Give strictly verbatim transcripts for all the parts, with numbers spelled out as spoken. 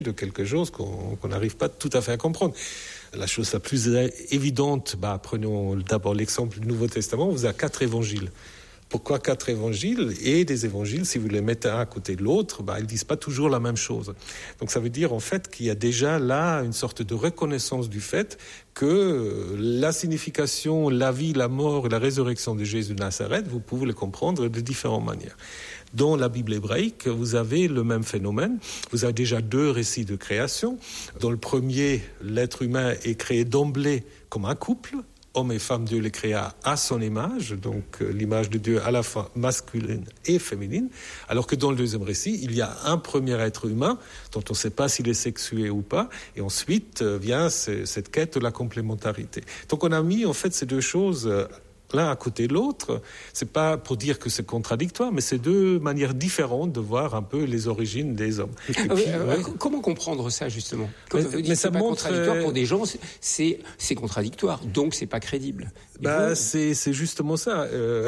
de quelque chose qu'on, qu'on n'arrive pas tout à fait à comprendre. La chose la plus évidente, bah, prenons d'abord l'exemple du Nouveau Testament, vous avez quatre évangiles. Pourquoi quatre évangiles? Et des évangiles, si vous les mettez un à côté de l'autre, bah, ils ne disent pas toujours la même chose. Donc ça veut dire en fait qu'il y a déjà là une sorte de reconnaissance du fait que la signification, la vie, la mort et la résurrection de Jésus de Nazareth, vous pouvez les comprendre de différentes manières. Dans la Bible hébraïque, vous avez le même phénomène. Vous avez déjà deux récits de création. Dans le premier, l'être humain est créé d'emblée comme un couple. Homme et femme, Dieu les créa à son image, donc euh, l'image de Dieu à la fois masculine et féminine, alors que dans le deuxième récit, il y a un premier être humain dont on ne sait pas s'il est sexué ou pas, et ensuite euh, vient ce, cette quête de la complémentarité. Donc on a mis en fait ces deux choses euh, l'un à côté de l'autre. C'est pas pour dire que c'est contradictoire, mais c'est deux manières différentes de voir un peu les origines des hommes. Et puis, euh, ouais. Comment comprendre ça justement? Quand mais, vous dites mais c'est ça pas montre contradictoire pour des gens, c'est c'est contradictoire, donc c'est pas crédible. Bah, vous... c'est c'est justement ça. Euh,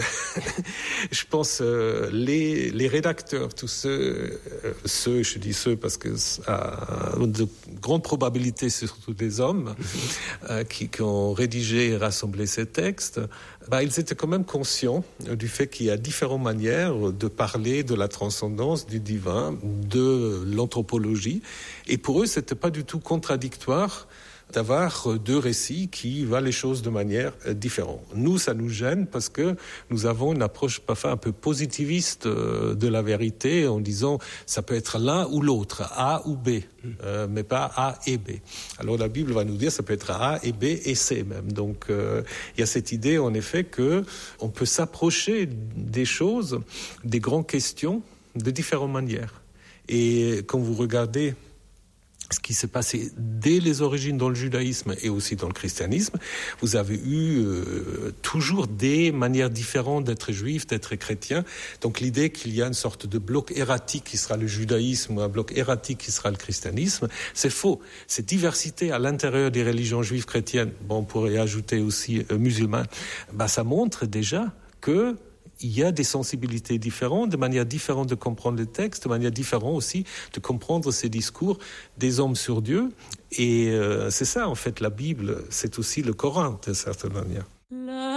je pense euh, les les rédacteurs, tous ceux euh, ceux, je dis ceux parce que à de grandes probabilités c'est surtout des hommes euh, qui, qui ont rédigé et rassemblé ces textes. Bah, ils étaient quand même conscients du fait qu'il y a différentes manières de parler de la transcendance, du divin, de l'anthropologie. Et pour eux, c'était pas du tout contradictoire d'avoir deux récits qui voient les choses de manière différente. Nous, ça nous gêne parce que nous avons une approche parfois un peu positiviste de la vérité en disant ça peut être l'un ou l'autre, A ou B, euh, mais pas A et B. Alors la Bible va nous dire ça peut être A et B et C même. Donc euh, il y a cette idée en effet que on peut s'approcher des choses, des grandes questions de différentes manières. Et quand vous regardez ce qui s'est passé dès les origines dans le judaïsme et aussi dans le christianisme, vous avez eu euh, toujours des manières différentes d'être juif, d'être chrétien. Donc l'idée qu'il y a une sorte de bloc erratique qui sera le judaïsme ou un bloc erratique qui sera le christianisme, c'est faux. Cette diversité à l'intérieur des religions juives chrétiennes, bon, on pourrait ajouter aussi euh, musulmanes, bah, ça montre déjà que il y a des sensibilités différentes, de manière différente de comprendre le texte, de manière différente aussi de comprendre ces discours des hommes sur Dieu. Et euh, c'est ça, en fait, la Bible, c'est aussi le Coran, de certaine manière.